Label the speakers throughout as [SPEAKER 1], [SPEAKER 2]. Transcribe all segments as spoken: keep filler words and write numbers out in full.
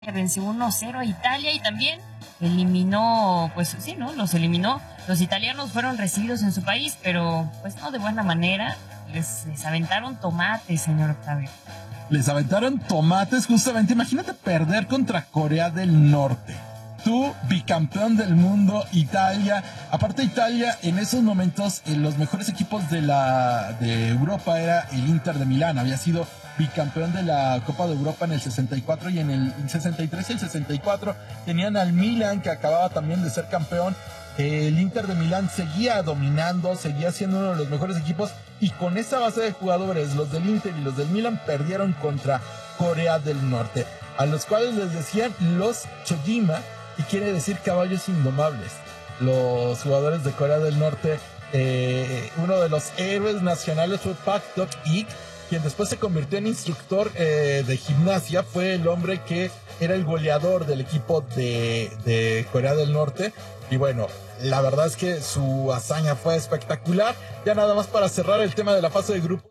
[SPEAKER 1] venció uno cero a Italia y también eliminó, pues sí, ¿no? Los eliminó. Los italianos fueron recibidos en su país, pero pues no de buena manera. Les, les aventaron tomates, señor Octavio.
[SPEAKER 2] Les aventaron tomates, justamente. Imagínate perder contra Corea del Norte. Tú, bicampeón del mundo, Italia. Aparte, Italia, en esos momentos, en los mejores equipos de la de Europa era el Inter de Milán. Había sido bicampeón de la Copa de Europa en el sesenta y cuatro y en el sesenta y tres y el sesenta y cuatro tenían al Milan, que acababa también de ser campeón. El Inter de Milán seguía dominando, seguía siendo uno de los mejores equipos, y con esa base de jugadores, los del Inter y los del Milan perdieron contra Corea del Norte, a los cuales les decían los Chojima, y quiere decir caballos indomables. Los jugadores de Corea del Norte, eh, uno de los héroes nacionales fue Park Dok-ik, quien después se convirtió en instructor eh, de gimnasia. Fue el hombre que era el goleador del equipo de, de Corea del Norte. Y bueno, la verdad es que su hazaña fue espectacular. Ya nada más para cerrar el tema de la fase de grupo.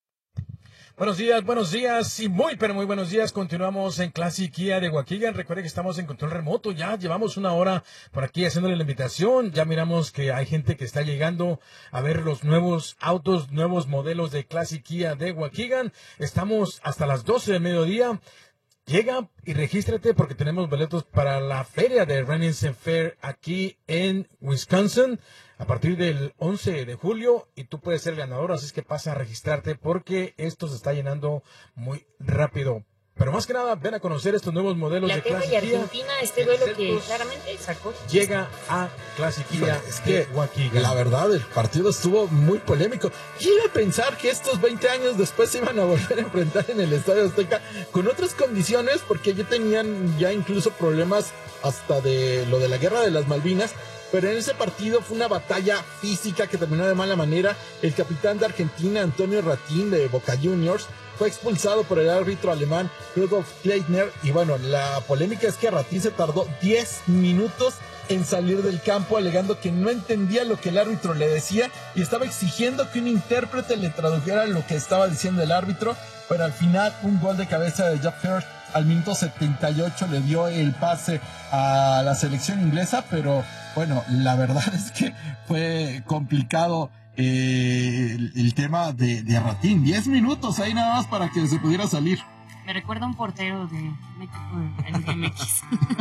[SPEAKER 3] Buenos días, buenos días y muy, pero muy buenos días. Continuamos en Classic Kia de Waukegan. Recuerde que estamos en control remoto. Ya llevamos una hora por aquí haciéndole la invitación. Ya miramos que hay gente que está llegando a ver los nuevos autos, nuevos modelos de Classic Kia de Waukegan. Estamos hasta las doce de mediodía. Llega y regístrate porque tenemos boletos para la feria de Runnings and Fair aquí en Wisconsin a partir del once de julio, y tú puedes ser ganador, así es que pasa a registrarte porque esto se está llenando muy rápido. Pero más que nada, ven a conocer estos nuevos modelos de Classic Kia.
[SPEAKER 1] y Argentina, este duelo que claramente sacó.
[SPEAKER 3] Llega a Classic Kia
[SPEAKER 2] es que,
[SPEAKER 3] de Waukegan.
[SPEAKER 2] la verdad, el partido estuvo muy polémico. ¿Quién iba a pensar que estos veinte años después se iban a volver a enfrentar en el Estadio Azteca con otras condiciones? Porque ya tenían ya incluso problemas hasta de lo de la Guerra de las Malvinas. Pero en ese partido fue una batalla física que terminó de mala manera. El capitán de Argentina, Antonio Ratín, de Boca Juniors, fue expulsado por el árbitro alemán Rudolf Kleitner. Y bueno, la polémica es que Ratín se tardó diez minutos en salir del campo, alegando que no entendía lo que el árbitro le decía y estaba exigiendo que un intérprete le tradujera lo que estaba diciendo el árbitro. Pero al final, un gol de cabeza de Jack Hirsch al minuto setenta y ocho le dio el pase a la selección inglesa. Pero bueno, la verdad es que fue complicado eh, el, el tema de, de Ratín. diez minutos ahí nada más para que se pudiera salir.
[SPEAKER 1] Me recuerda a un portero de México, de M X.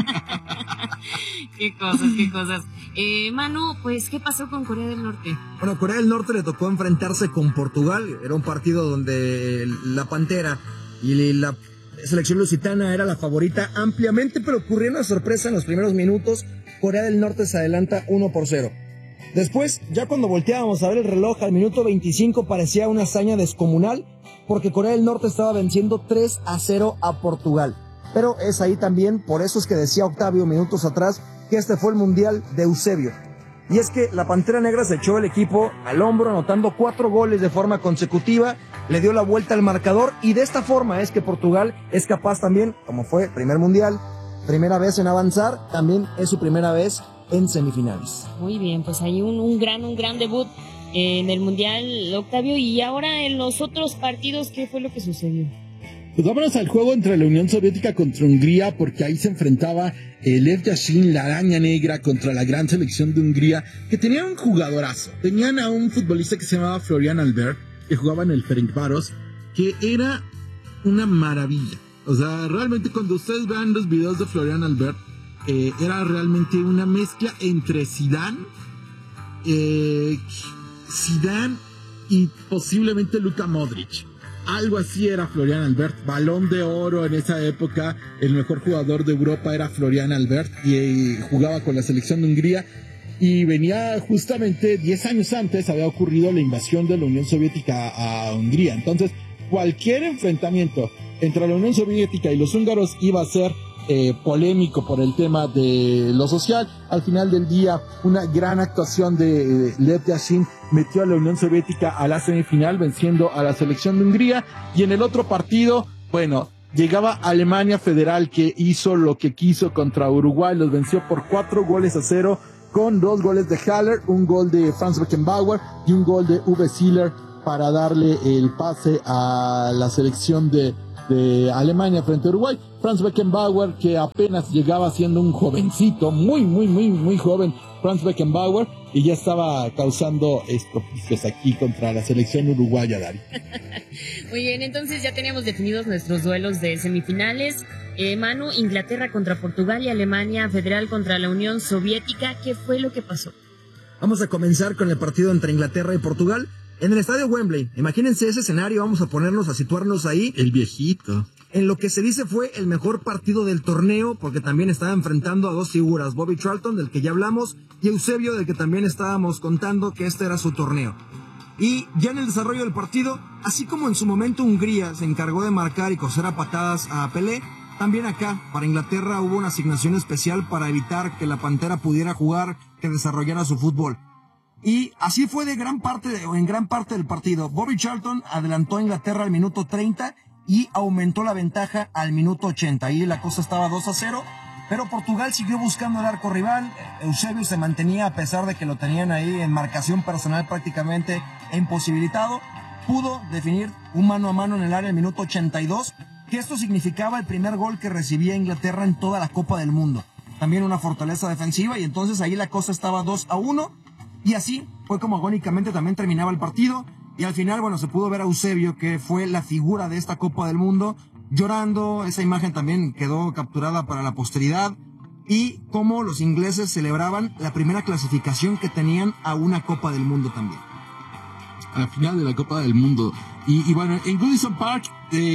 [SPEAKER 1] Qué cosas, qué cosas. Eh, Manu, pues, ¿qué pasó con Corea del Norte?
[SPEAKER 4] Bueno, Corea del Norte le tocó enfrentarse con Portugal. Era un partido donde la Pantera y la selección lusitana era la favorita ampliamente, pero ocurrió una sorpresa en los primeros minutos. Corea del Norte se adelanta uno por cero. Después, ya cuando volteábamos a ver el reloj, al minuto veinticinco parecía una hazaña descomunal, porque Corea del Norte estaba venciendo tres a cero a Portugal. Pero es ahí también, por eso es que decía Octavio minutos atrás, que este fue el Mundial de Eusebio. Y es que la Pantera Negra se echó el equipo al hombro, anotando cuatro goles de forma consecutiva, le dio la vuelta al marcador, y de esta forma es que Portugal es capaz también, como fue primer Mundial, primera vez en avanzar, también es su primera vez en semifinales.
[SPEAKER 1] Muy bien, pues hay un, un gran, un gran debut en el Mundial, Octavio. Y ahora en los otros partidos, ¿qué fue lo que sucedió?
[SPEAKER 2] Pues vámonos al juego entre la Unión Soviética contra Hungría, porque ahí se enfrentaba el Lev Yashin, la araña negra, contra la gran selección de Hungría, que tenía un jugadorazo. Tenían a un futbolista que se llamaba Florian Albert, que jugaba en el Ferencváros, que era una maravilla. O sea, realmente cuando ustedes vean los videos de Florian Albert, eh, era realmente una mezcla entre Zidane, eh, Zidane y posiblemente Luka Modric. Algo así era Florian Albert, balón de oro en esa época. El mejor jugador de Europa era Florian Albert y, y jugaba con la selección de Hungría. Y venía justamente diez años antes, había ocurrido la invasión de la Unión Soviética a Hungría. Entonces, cualquier enfrentamiento entre la Unión Soviética y los húngaros iba a ser eh, polémico por el tema de lo social. Al final del día, una gran actuación de eh, Lev Yashin metió a la Unión Soviética a la semifinal, venciendo a la selección de Hungría. Y en el otro partido, bueno, llegaba Alemania Federal, que hizo lo que quiso contra Uruguay, los venció por cuatro goles a cero, con dos goles de Haller, un gol de Franz Beckenbauer y un gol de Uwe Seeler para darle el pase a la selección de, de Alemania frente a Uruguay. Franz Beckenbauer, que apenas llegaba siendo un jovencito, muy, muy, muy, muy joven, Franz Beckenbauer, y ya estaba causando estropicios aquí contra la selección uruguaya, Dari.
[SPEAKER 1] Muy bien, entonces ya teníamos definidos nuestros duelos de semifinales. Eh, Manu, Inglaterra contra Portugal y Alemania Federal contra la Unión Soviética. ¿Qué fue lo que pasó?
[SPEAKER 4] Vamos a comenzar con el partido entre Inglaterra y Portugal en el estadio Wembley. Imagínense ese escenario, vamos a ponernos, a situarnos ahí.
[SPEAKER 2] El viejito.
[SPEAKER 4] En lo que se dice fue el mejor partido del torneo, porque también estaba enfrentando a dos figuras, Bobby Charlton, del que ya hablamos, y Eusebio, del que también estábamos contando que este era su torneo. Y ya en el desarrollo del partido, así como en su momento Hungría se encargó de marcar y coser a patadas a Pelé, también acá, para Inglaterra, hubo una asignación especial para evitar que la Pantera pudiera jugar, que desarrollara su fútbol. Y así fue de gran parte, o en gran parte del partido. Bobby Charlton adelantó a Inglaterra al minuto treinta y aumentó la ventaja al minuto ochenta. Ahí la cosa estaba dos a cero, pero Portugal siguió buscando el arco rival. Eusebio se mantenía, a pesar de que lo tenían ahí en marcación personal prácticamente imposibilitado. Pudo definir un mano a mano en el área al minuto ochenta y dos, que esto significaba el primer gol que recibía Inglaterra en toda la Copa del Mundo. También una fortaleza defensiva, y entonces ahí la cosa estaba dos a uno, y así fue como agónicamente también terminaba el partido. Y al final, bueno, se pudo ver a Eusebio, que fue la figura de esta Copa del Mundo, llorando. Esa imagen también quedó capturada para la posteridad. Y cómo los ingleses celebraban la primera clasificación que tenían a una Copa del Mundo también.
[SPEAKER 2] A la final de la Copa del Mundo. Y, y bueno, en Goodison Park,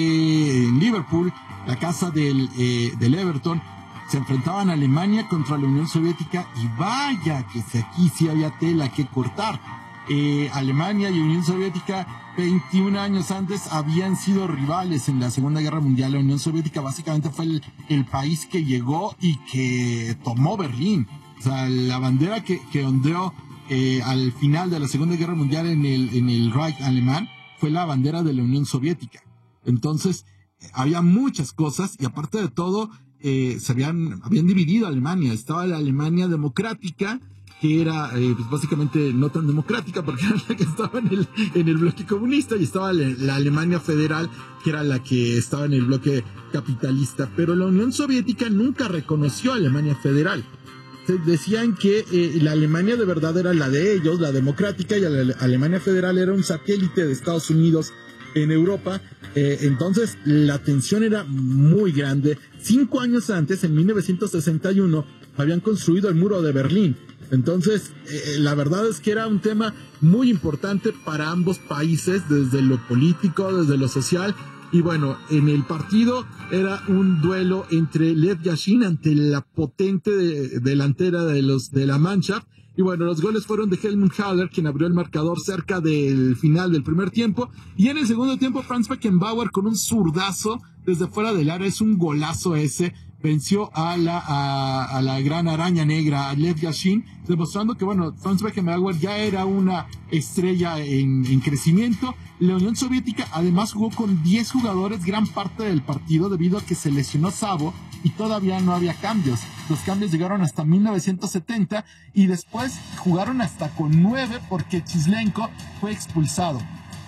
[SPEAKER 2] eh, en Liverpool, la casa del, eh, del Everton, se enfrentaban a Alemania contra la Unión Soviética. Y vaya que si aquí sí había tela que cortar. Eh, Alemania y Unión Soviética, veintiún años antes, habían sido rivales en la Segunda Guerra Mundial. La Unión Soviética básicamente fue el, el país que llegó y que tomó Berlín. O sea, la bandera que, que ondeó eh, al final de la Segunda Guerra Mundial en el, en el Reich alemán fue la bandera de la Unión Soviética. Entonces, había muchas cosas, y aparte de todo, eh, se habían, habían dividido Alemania. Estaba la Alemania democrática, que era eh, pues básicamente no tan democrática porque era la que estaba en el, en el bloque comunista, y estaba la, la Alemania federal, que era la que estaba en el bloque capitalista. Pero la Unión Soviética nunca reconoció a Alemania federal. Se decían que eh, la Alemania de verdad era la de ellos, la democrática, y la Alemania federal era un satélite de Estados Unidos en Europa. Eh, entonces la tensión era muy grande. Cinco años antes, en mil novecientos sesenta y uno, habían construido el muro de Berlín. Entonces, eh, la verdad es que era un tema muy importante para ambos países, desde lo político, desde lo social. Y bueno, en el partido era un duelo entre Lev Yashin ante la potente de, delantera de los de la Mannschaft. Y bueno, los goles fueron de Helmut Haller, quien abrió el marcador cerca del final del primer tiempo. Y en el segundo tiempo, Franz Beckenbauer, con un zurdazo desde fuera del área, es un golazo ese, venció a la, a, a la gran araña negra, a Lev Yashin, demostrando que, bueno, Franz Beckenbauer ya era una estrella en, en crecimiento. La Unión Soviética además jugó con diez jugadores gran parte del partido, debido a que se lesionó Savo y todavía no había cambios. Los cambios llegaron hasta mil novecientos setenta, y después jugaron hasta con nueve porque Chislenko fue expulsado.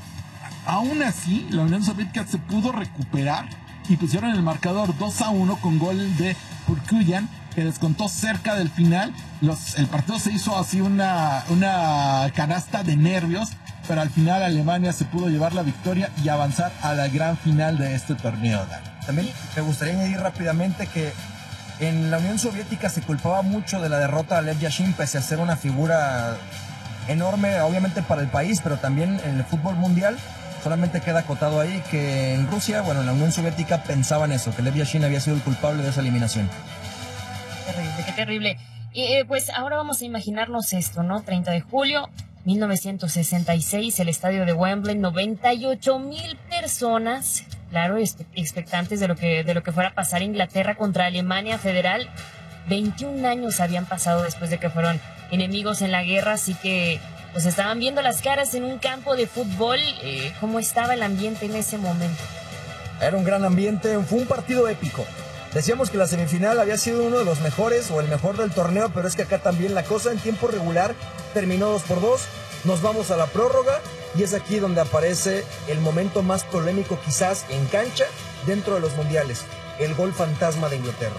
[SPEAKER 2] Aún así, la Unión Soviética se pudo recuperar y pusieron el marcador dos a uno con gol de Purkuyan, que descontó cerca del final. Los, el partido se hizo así una, una canasta de nervios, pero al final Alemania se pudo llevar la victoria y avanzar a la gran final de este torneo.
[SPEAKER 5] También me gustaría añadir rápidamente que en la Unión Soviética se culpaba mucho de la derrota de Lev Yashin, pese a ser una figura enorme, obviamente para el país, pero también en el fútbol mundial. Solamente queda acotado ahí que en Rusia, bueno, en la Unión Soviética pensaban eso, que Lev Yashin había sido el culpable de esa eliminación.
[SPEAKER 1] Qué terrible, qué terrible. Y eh, pues ahora vamos a imaginarnos esto, ¿no? treinta de julio, mil novecientos sesenta y seis, el estadio de Wembley, noventa y ocho mil personas, claro, expectantes de lo que, de lo que fuera a pasar Inglaterra contra Alemania Federal. veintiún años habían pasado después de que fueron enemigos en la guerra, así que pues estaban viendo las caras en un campo de fútbol. Eh, ¿Cómo estaba el ambiente en ese momento?
[SPEAKER 5] Era un gran ambiente, fue un partido épico. Decíamos que la semifinal había sido uno de los mejores o el mejor del torneo, pero es que acá también la cosa en tiempo regular terminó dos por dos. Nos vamos a la prórroga y es aquí donde aparece el momento más polémico quizás en cancha dentro de los mundiales.
[SPEAKER 4] el gol fantasma de Inglaterra.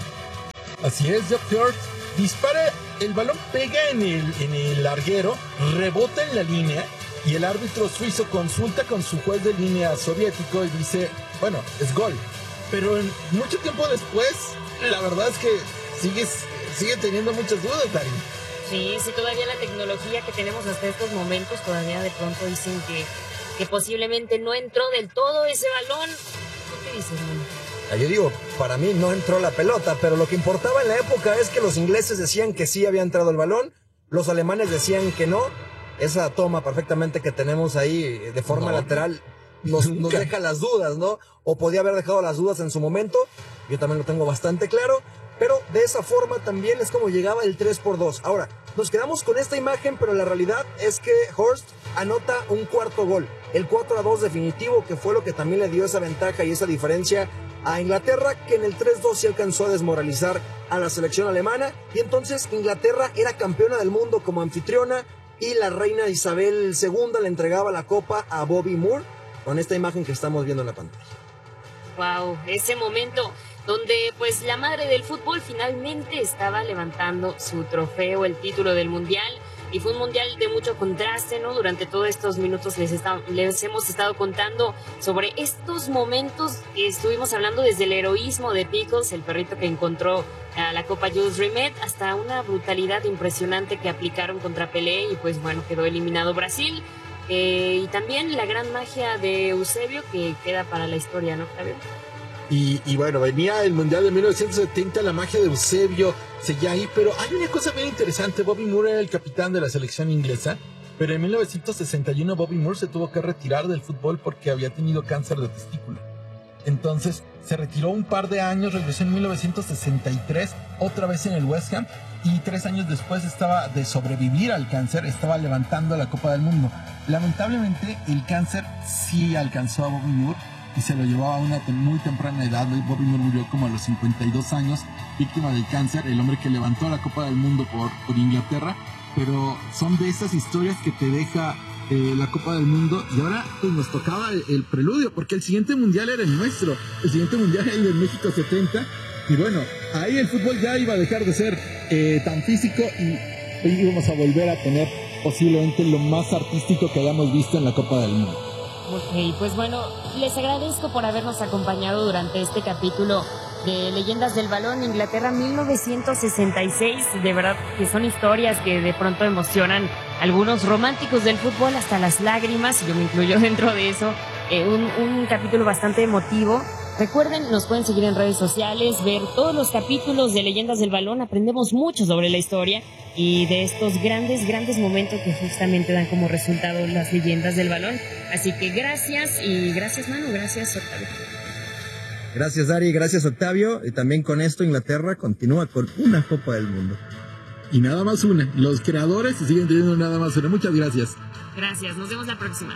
[SPEAKER 2] Así es, Jeff Hurt dispara, el balón pega en el, en el larguero, rebota en la línea y el árbitro suizo consulta con su juez de línea soviético y dice, bueno, es gol. Pero en, mucho tiempo después, la verdad es que sigues, sigue teniendo muchas dudas, Dari.
[SPEAKER 1] Sí, sí, todavía la tecnología que tenemos hasta estos momentos, todavía de pronto dicen que, que posiblemente no entró del todo ese balón. ¿Tú qué dices, Manu?
[SPEAKER 5] Yo digo, para mí no entró la pelota, pero lo que importaba en la época es que los ingleses decían que sí había entrado el balón, los alemanes decían que no. Esa toma perfectamente que tenemos ahí de forma no, lateral nos, nos deja las dudas, ¿no? O podía haber dejado las dudas en su momento, yo también lo tengo bastante claro, pero de esa forma también es como llegaba el tres por dos. Ahora, nos quedamos con esta imagen, pero la realidad es que Hurst anota un cuarto gol, el cuatro a dos definitivo, que fue lo que también le dio esa ventaja y esa diferencia a Inglaterra, que en el tres dos se alcanzó a desmoralizar a la selección alemana, y entonces Inglaterra era campeona del mundo como anfitriona, y la reina Isabel segunda le entregaba la copa a Bobby Moore, con esta imagen que estamos viendo en la pantalla.
[SPEAKER 1] Wow, ese momento donde pues la madre del fútbol finalmente estaba levantando su trofeo, el título del mundial, y fue un mundial de mucho contraste, ¿no? Durante todos estos minutos les, está, les hemos estado contando sobre estos momentos que estuvimos hablando, desde el heroísmo de Pickles, el perrito que encontró a la Copa Jules Rimet, hasta una brutalidad impresionante que aplicaron contra Pelé, y pues bueno, quedó eliminado Brasil. Eh, y también la gran magia de Eusebio, que queda para la historia, ¿no, Octavio?
[SPEAKER 2] Y, y bueno, venía el Mundial de mil novecientos setenta, la magia de Eusebio seguía ahí, pero hay una cosa bien interesante. Bobby Moore era el capitán de la selección inglesa, pero en mil novecientos sesenta y uno Bobby Moore se tuvo que retirar del fútbol porque había tenido cáncer de testículo. Entonces se retiró un par de años, regresó en mil novecientos sesenta y tres, otra vez en el West Ham, y tres años después estaba de sobrevivir al cáncer, estaba levantando la Copa del Mundo. Lamentablemente el cáncer sí alcanzó a Bobby Moore y se lo llevó a una muy temprana edad. Bobby Moore murió como a los cincuenta y dos años, víctima del cáncer, el hombre que levantó la Copa del Mundo por, por Inglaterra. Pero son de esas historias que te deja eh, la Copa del Mundo. Y ahora pues nos tocaba el, el preludio, porque el siguiente mundial era el nuestro, el siguiente mundial era el de México setenta. Y bueno, ahí el fútbol ya iba a dejar de ser eh, tan físico y íbamos a volver a tener posiblemente lo más artístico que hayamos visto en la Copa del Mundo.
[SPEAKER 1] Ok, pues bueno, les agradezco por habernos acompañado durante este capítulo de Leyendas del Balón, Inglaterra mil novecientos sesenta y seis. De verdad que son historias que de pronto emocionan a algunos románticos del fútbol hasta las lágrimas, y yo me incluyo dentro de eso. Eh, un, un capítulo bastante emotivo. Recuerden, nos pueden seguir en redes sociales, ver todos los capítulos de Leyendas del Balón. Aprendemos mucho sobre la historia y de estos grandes, grandes momentos que justamente dan como resultado las Leyendas del Balón. Así que gracias, y gracias, Manu, gracias, Octavio.
[SPEAKER 5] Gracias, Dari, gracias, Octavio. Y también con esto Inglaterra continúa con una Copa del Mundo.
[SPEAKER 2] Y nada más una. Los creadores siguen teniendo nada más una. Muchas gracias.
[SPEAKER 1] Gracias, nos vemos la próxima.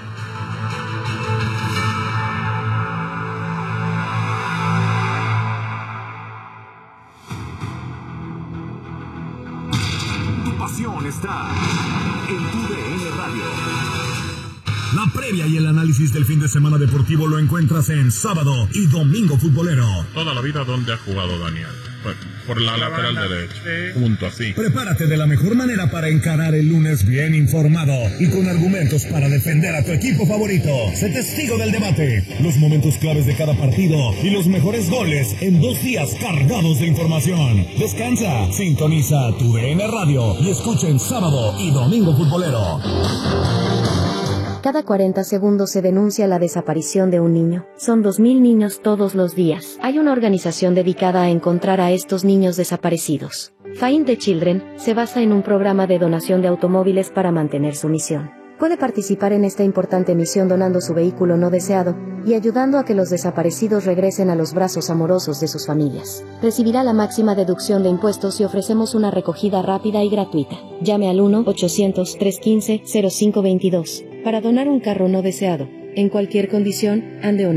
[SPEAKER 6] Está en tu D N Radio. La previa y el análisis del fin de semana deportivo lo encuentras en Sábado y Domingo Futbolero.
[SPEAKER 7] Toda la vida donde ha jugado Daniel. Bueno, por la, la lateral derecha. Sí. Punto así.
[SPEAKER 6] Prepárate de la mejor manera para encarar el lunes bien informado y con argumentos para defender a tu equipo favorito. Sé testigo del debate, los momentos claves de cada partido y los mejores goles en dos días cargados de información. Descansa, sintoniza tu D N Radio y escuchen Sábado y Domingo Futbolero.
[SPEAKER 8] Cada cuarenta segundos se denuncia la desaparición de un niño. Son dos mil niños todos los días. Hay una organización dedicada a encontrar a estos niños desaparecidos. Find the Children se basa en un programa de donación de automóviles para mantener su misión. Puede participar en esta importante misión donando su vehículo no deseado y ayudando a que los desaparecidos regresen a los brazos amorosos de sus familias. Recibirá la máxima deducción de impuestos y ofrecemos una recogida rápida y gratuita. Llame al uno ochocientos, trescientos quince, cero cinco veintidós para donar un carro no deseado, en cualquier condición, ande o no.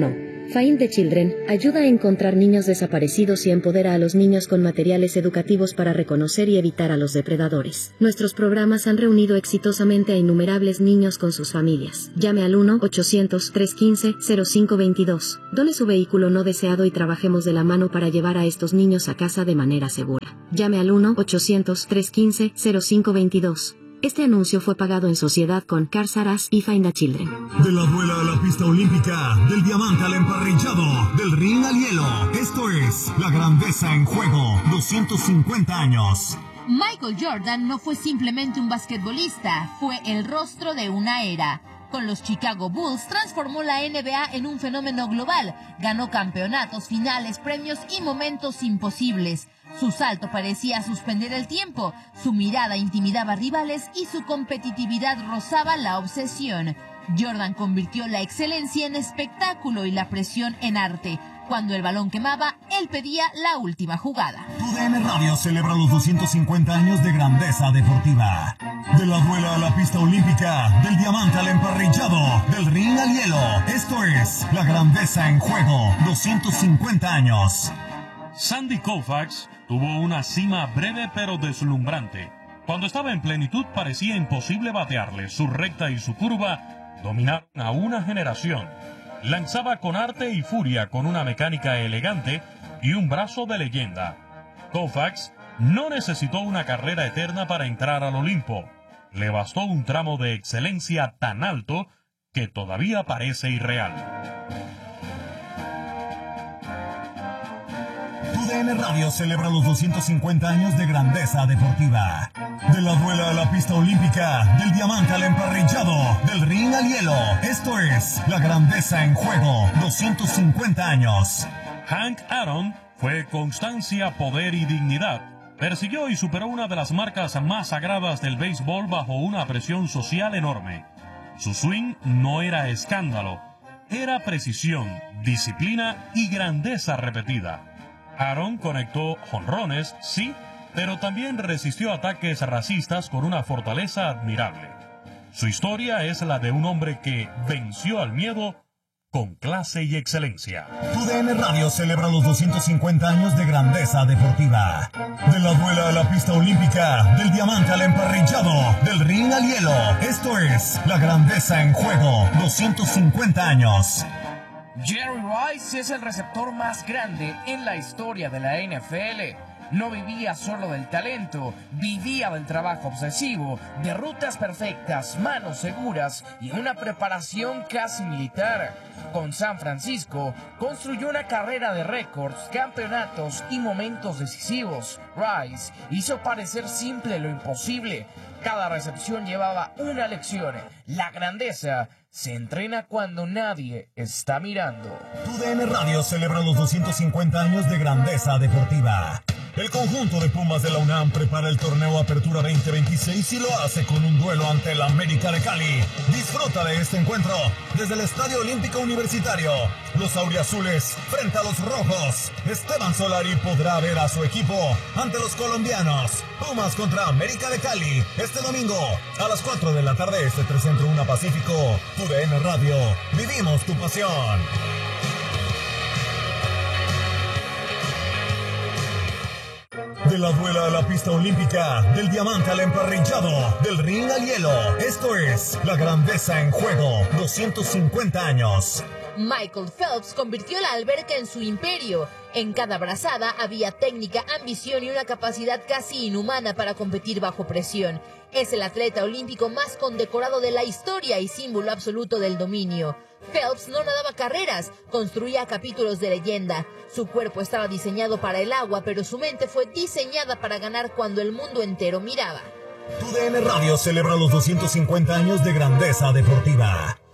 [SPEAKER 8] Find the Children ayuda a encontrar niños desaparecidos y empodera a los niños con materiales educativos para reconocer y evitar a los depredadores. Nuestros programas han reunido exitosamente a innumerables niños con sus familias. Llame al uno ochocientos, trescientos quince, cero cinco veintidós. Done su vehículo no deseado y trabajemos de la mano para llevar a estos niños a casa de manera segura. Llame al uno ochocientos, trescientos quince, cero cinco veintidós. Este anuncio fue pagado en sociedad con Cars R Us y Find the Children.
[SPEAKER 6] De la duela a la pista olímpica, del diamante al emparrillado, del ring al hielo. Esto es la grandeza en juego. doscientos cincuenta años.
[SPEAKER 9] Michael Jordan no fue simplemente un basquetbolista, fue el rostro de una era. Con los Chicago Bulls transformó la N B A en un fenómeno global. Ganó campeonatos, finales, premios y momentos imposibles. Su salto parecía suspender el tiempo, su mirada intimidaba rivales y su competitividad rozaba la obsesión. Jordan convirtió la excelencia en espectáculo y la presión en arte. Cuando el balón quemaba, él pedía la última jugada.
[SPEAKER 6] Tu D N Radio celebra los doscientos cincuenta años de grandeza deportiva. De la duela a la pista olímpica, del diamante al emparrillado, del ring al hielo. Esto es la grandeza en juego. doscientos cincuenta años.
[SPEAKER 10] Sandy Koufax tuvo una cima breve pero deslumbrante. Cuando estaba en plenitud parecía imposible batearle. Su recta y su curva dominaron a una generación. Lanzaba con arte y furia, con una mecánica elegante y un brazo de leyenda. Koufax no necesitó una carrera eterna para entrar al Olimpo. Le bastó un tramo de excelencia tan alto que todavía parece irreal.
[SPEAKER 6] Tu D N Radio celebra los doscientos cincuenta años de grandeza deportiva. De la duela a la pista olímpica, del diamante al emparrillado, del ring al hielo. Esto es la grandeza en juego. doscientos cincuenta años.
[SPEAKER 10] Hank Aaron fue constancia, poder y dignidad. Persiguió y superó una de las marcas más sagradas del béisbol bajo una presión social enorme. Su swing no era escándalo, era precisión, disciplina y grandeza repetida. Aaron conectó jonrones, sí, pero también resistió ataques racistas con una fortaleza admirable. Su historia es la de un hombre que venció al miedo con clase y excelencia.
[SPEAKER 6] Tu D N Radio celebra los doscientos cincuenta años de grandeza deportiva. De la duela a la pista olímpica, del diamante al emparrillado, del ring al hielo. Esto es la grandeza en juego. doscientos cincuenta años.
[SPEAKER 11] Jerry Rice es el receptor más grande en la historia de la N F L. No vivía solo del talento, vivía del trabajo obsesivo, de rutas perfectas, manos seguras y una preparación casi militar. Con San Francisco, construyó una carrera de récords, campeonatos y momentos decisivos. Rice hizo parecer simple lo imposible. Cada recepción llevaba una lección. La grandeza se entrena cuando nadie está mirando.
[SPEAKER 6] Tu D N Radio celebra los doscientos cincuenta años de grandeza deportiva. El conjunto de Pumas de la UNAM prepara el torneo Apertura veinte veintiséis y lo hace con un duelo ante el América de Cali. Disfruta de este encuentro desde el Estadio Olímpico Universitario. Los auriazules frente a los rojos. Esteban Solari podrá ver a su equipo ante los colombianos. Pumas contra América de Cali este domingo a las cuatro de la tarde este Centro Una Pacífico. Tu D N Radio. Vivimos tu pasión. De la duela a la pista olímpica, del diamante al emparrillado, del ring al hielo. Esto es la grandeza en juego. doscientos cincuenta años.
[SPEAKER 9] Michael Phelps convirtió la alberca en su imperio. En cada brazada había técnica, ambición y una capacidad casi inhumana para competir bajo presión. Es el atleta olímpico más condecorado de la historia y símbolo absoluto del dominio. Phelps no nadaba carreras, construía capítulos de leyenda. Su cuerpo estaba diseñado para el agua, pero su mente fue diseñada para ganar cuando el mundo entero miraba.
[SPEAKER 6] Tu D N Radio celebra los doscientos cincuenta años de grandeza deportiva.